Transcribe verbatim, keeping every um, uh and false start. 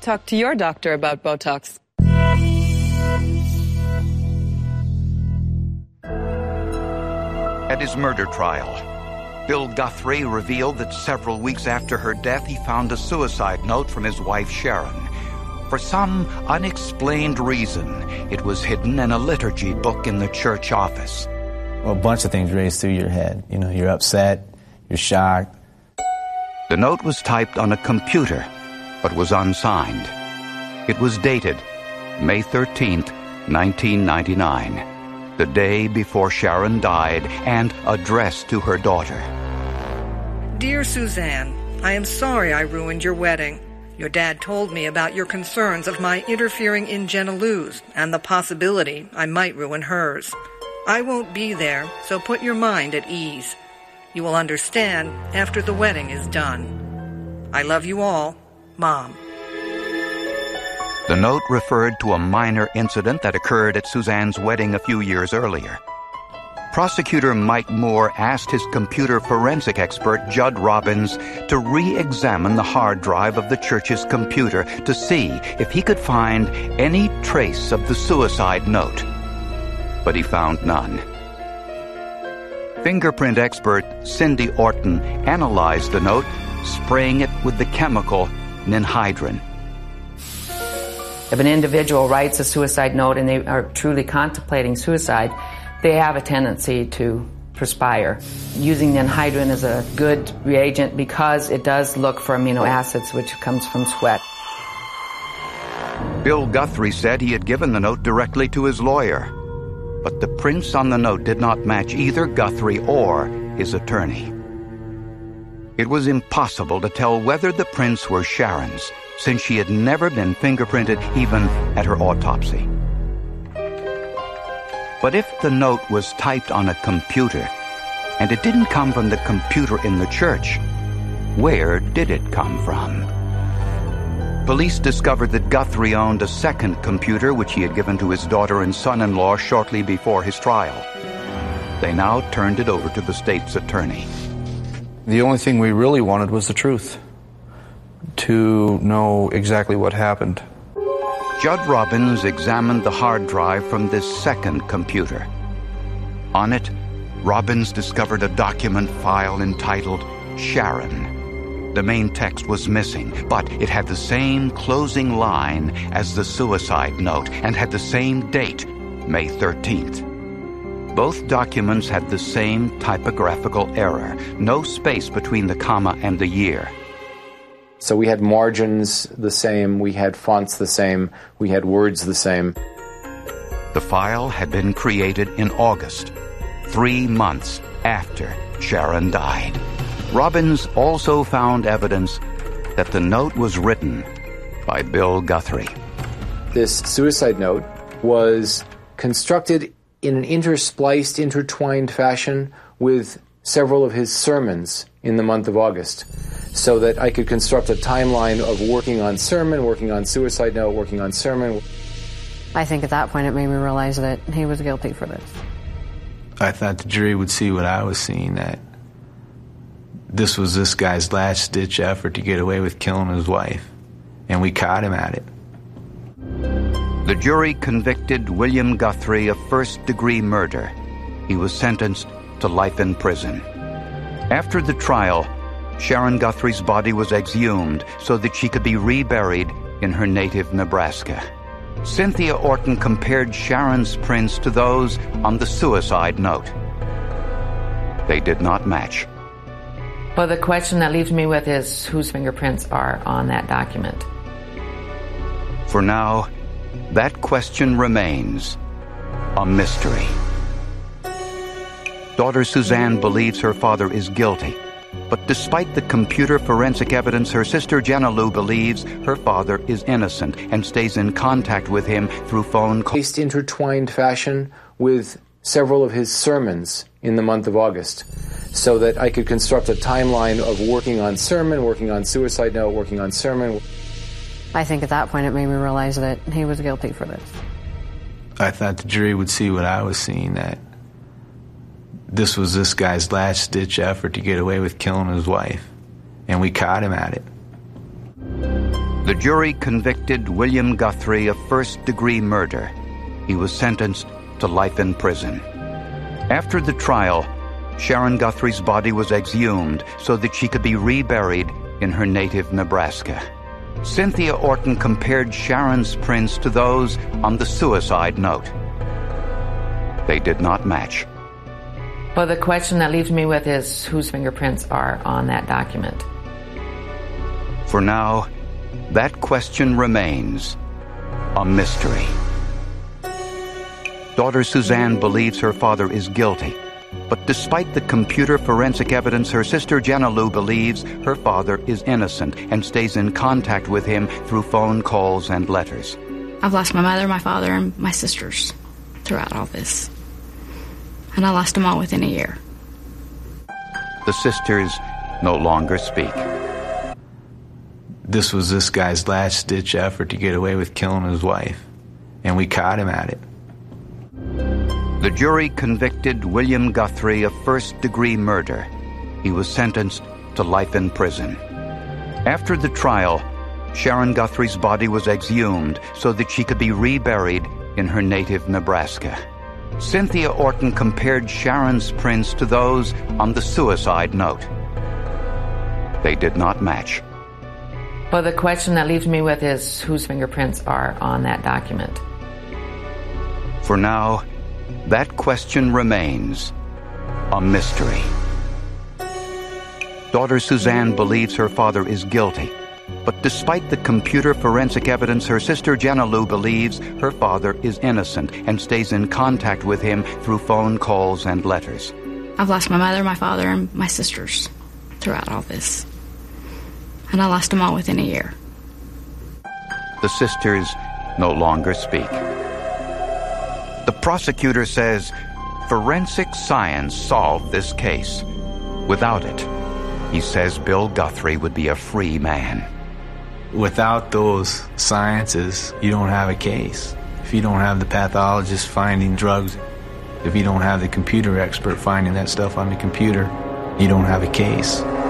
Talk to your doctor about Botox. At his murder trial, Bill Guthrie revealed that several weeks after her death, he found a suicide note from his wife, Sharon. For some unexplained reason, it was hidden in a liturgy book in the church office. A bunch of things race through your head. You know, you're upset, you're shocked. The note was typed on a computer, but was unsigned. It was dated May thirteenth, nineteen ninety-nine. The day before Sharon died, and addressed to her daughter. Dear Suzanne, I am sorry I ruined your wedding. Your dad told me about your concerns of my interfering in Jenna Lou's and the possibility I might ruin hers. I won't be there, so put your mind at ease. You will understand after the wedding is done. I love you all, Mom. The note referred to a minor incident that occurred at Suzanne's wedding a few years earlier. Prosecutor Mike Moore asked his computer forensic expert, Judd Robbins, to re-examine the hard drive of the church's computer to see if he could find any trace of the suicide note. But he found none. Fingerprint expert Cindy Orton analyzed the note, spraying it with the chemical ninhydrin. If an individual writes a suicide note and they are truly contemplating suicide, they have a tendency to perspire. Using ninhydrin is a good reagent because it does look for amino acids, which comes from sweat. Bill Guthrie said he had given the note directly to his lawyer, but the prints on the note did not match either Guthrie or his attorney. It was impossible to tell whether the prints were Sharon's, since she had never been fingerprinted even at her autopsy. But if the note was typed on a computer, and it didn't come from the computer in the church, where did it come from? Police discovered that Guthrie owned a second computer which he had given to his daughter and son-in-law shortly before his trial. They now turned it over to the state's attorney. The only thing we really wanted was the truth, to know exactly what happened. Judd Robbins examined the hard drive from this second computer. On it, Robbins discovered a document file entitled Sharon. The main text was missing, but it had the same closing line as the suicide note and had the same date, May thirteenth. Both documents had the same typographical error, no space between the comma and the year. So we had margins the same, we had fonts the same, we had words the same. The file had been created in August, three months after Sharon died. Robbins also found evidence that the note was written by Bill Guthrie. This suicide note was constructed in an interspliced, intertwined fashion with several of his sermons in the month of August, so that I could construct a timeline of working on sermon, working on suicide note, working on sermon. I think at that point it made me realize that he was guilty for this. I thought the jury would see what I was seeing, that this was this guy's last-ditch effort to get away with killing his wife, and we caught him at it. The jury convicted William Guthrie of first-degree murder. He was sentenced to life in prison. After the trial, Sharon Guthrie's body was exhumed so that she could be reburied in her native Nebraska. Cynthia Orton compared Sharon's prints to those on the suicide note. They did not match. Well, the question that leaves me with is whose fingerprints are on that document. For now, that question remains a mystery. Daughter Suzanne believes her father is guilty, but despite the computer forensic evidence, her sister Jenna Lou believes her father is innocent and stays in contact with him through phone calls. Intertwined fashion with several of his sermons in the month of August, so that I could construct a timeline of working on sermon, working on suicide note, working on sermon. I think at that point it made me realize that he was guilty for this. I thought the jury would see what I was seeing, that this was this guy's last-ditch effort to get away with killing his wife, and we caught him at it. The The jury convicted William Guthrie of first-degree murder. He was sentenced to life in prison. After the trial, Sharon Guthrie's body was exhumed so that she could be reburied in her native Nebraska. Cynthia Orton compared Sharon's prints to those on the suicide note. They did not match. Well, the question that leaves me with is whose fingerprints are on that document? For now, that question remains a mystery. Daughter Suzanne believes her father is guilty, but despite the computer forensic evidence, her sister Jenna Lou believes her father is innocent and stays in contact with him through phone calls and letters. I've lost my mother, my father, and my sisters throughout all this. And I lost them all within a year. The sisters no longer speak. This was this guy's last-ditch effort to get away with killing his wife, and we caught him at it. The jury convicted William Guthrie of first-degree murder. He was sentenced to life in prison. After the trial, Sharon Guthrie's body was exhumed so that she could be reburied in her native Nebraska. Cynthia Orton compared Sharon's prints to those on the suicide note. They did not match. Well, the question that leaves me with is whose fingerprints are on that document? For now, that question remains a mystery. Daughter Suzanne believes her father is guilty, but despite the computer forensic evidence, her sister Jenna Lou believes her father is innocent and stays in contact with him through phone calls and letters. I've lost my mother, my father, and my sisters throughout all this. And I lost them all within a year. The sisters no longer speak. The prosecutor says forensic science solved this case. Without it, he says Bill Guthrie would be a free man. Without those sciences, you don't have a case. If you don't have the pathologist finding drugs, if you don't have the computer expert finding that stuff on the computer, you don't have a case.